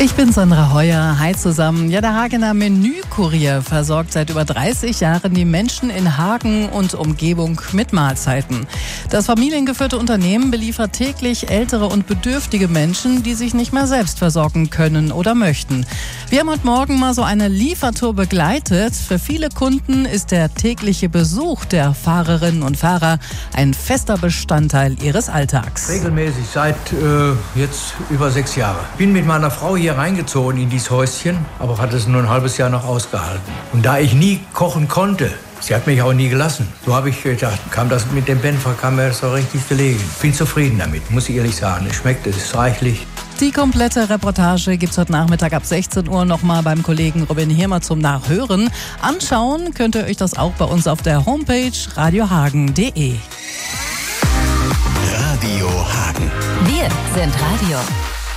Ich bin Sandra Heuer. Hi zusammen. Ja, der Hagener Menükurier versorgt seit über 30 Jahren die Menschen in Hagen und Umgebung mit Mahlzeiten. Das familiengeführte Unternehmen beliefert täglich ältere und bedürftige Menschen, die sich nicht mehr selbst versorgen können oder möchten. Wir haben heute Morgen mal so eine Liefertour begleitet. Für viele Kunden ist der tägliche Besuch der Fahrerinnen und Fahrer ein fester Bestandteil ihres Alltags. Regelmäßig seit jetzt über 6 Jahre. Bin mit meiner Frau hier reingezogen in dieses Häuschen, aber hatte es nur ein halbes Jahr noch ausgehalten. Und da ich nie kochen konnte, sie hat mich auch nie gelassen. So habe ich gedacht, kam das mit dem Benfer, kam mir das so richtig gelegen. Bin zufrieden damit, muss ich ehrlich sagen. Es schmeckt, es ist reichlich. Die komplette Reportage gibt's heute Nachmittag ab 16 Uhr nochmal beim Kollegen Robin Hirmer zum Nachhören. Anschauen könnt ihr euch das auch bei uns auf der Homepage radiohagen.de. Radio Hagen. Wir sind Radio.